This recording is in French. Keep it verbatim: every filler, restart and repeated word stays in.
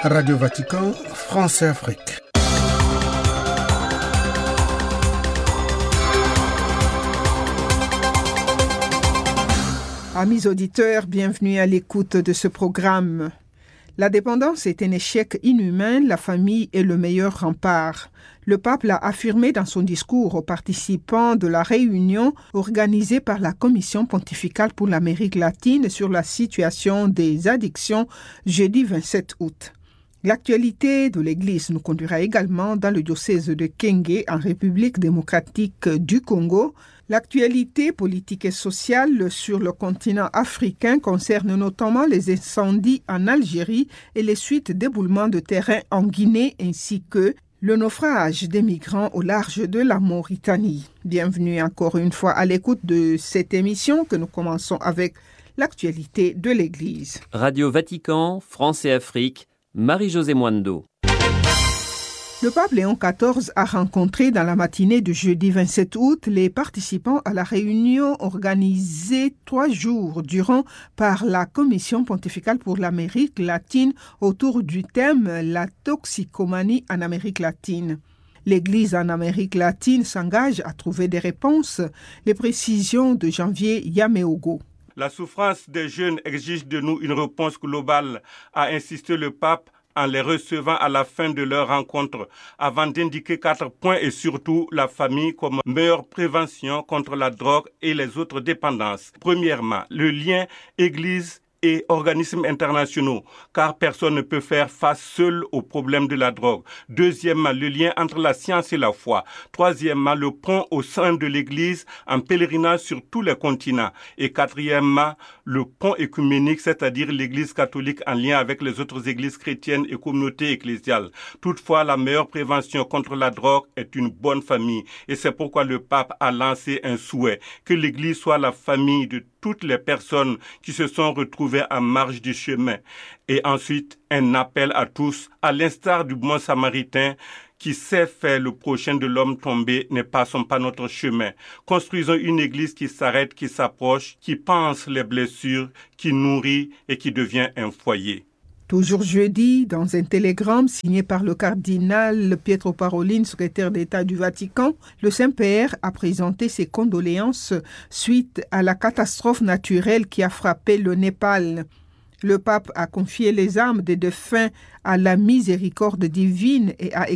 Radio Vatican, France et Afrique. Amis auditeurs, bienvenue à l'écoute de ce programme. La dépendance est un échec inhumain, la famille est le meilleur rempart. Le pape l'a affirmé dans son discours aux participants de la réunion organisée par la Commission pontificale pour l'Amérique latine sur la situation des addictions jeudi vingt-sept août. L'actualité de l'Église nous conduira également dans le diocèse de Kenge en République démocratique du Congo. L'actualité politique et sociale sur le continent africain concerne notamment les incendies en Algérie et les suites d'éboulements de terrain en Guinée ainsi que le naufrage des migrants au large de la Mauritanie. Bienvenue encore une fois à l'écoute de cette émission que nous commençons avec l'actualité de l'Église. Radio Vatican, France et Afrique, Marie-Josée Mwando. Le pape Léon quatorze a rencontré dans la matinée du jeudi vingt-sept août les participants à la réunion organisée trois jours durant par la Commission pontificale pour l'Amérique latine autour du thème « La toxicomanie en Amérique latine ». L'Église en Amérique latine s'engage à trouver des réponses. Les précisions de Janvier Yameogo. La souffrance des jeunes exige de nous une réponse globale, a insisté le pape en les recevant à la fin de leur rencontre, avant d'indiquer quatre points et surtout la famille comme meilleure prévention contre la drogue et les autres dépendances. Premièrement, le lien Église et organismes internationaux, car personne ne peut faire face seul au problème de la drogue. Deuxièmement, le lien entre la science et la foi. Troisièmement, le pont au sein de l'Église en pèlerinage sur tous les continents. Et quatrièmement, le pont écuménique, c'est-à-dire l'Église catholique en lien avec les autres églises chrétiennes et communautés ecclésiales. Toutefois, la meilleure prévention contre la drogue est une bonne famille. Et c'est pourquoi le pape a lancé un souhait, que l'Église soit la famille de toutes les personnes qui se sont retrouvées en marge du chemin. Et ensuite, un appel à tous, à l'instar du bon samaritain qui sait faire le prochain de l'homme tombé, ne passons pas notre chemin. Construisons une église qui s'arrête, qui s'approche, qui pense les blessures, qui nourrit et qui devient un foyer. Toujours jeudi, dans un télégramme signé par le cardinal Pietro Parolin, secrétaire d'État du Vatican, le Saint-Père a présenté ses condoléances suite à la catastrophe naturelle qui a frappé le Népal. Le pape a confié les âmes des défunts à la miséricorde divine et a